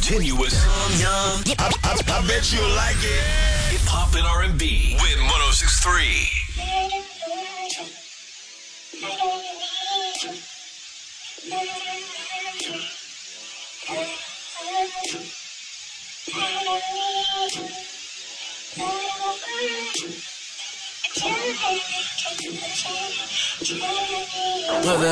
continuous. I bet you'll like it. Hip hop and R&B with 106.3. Whether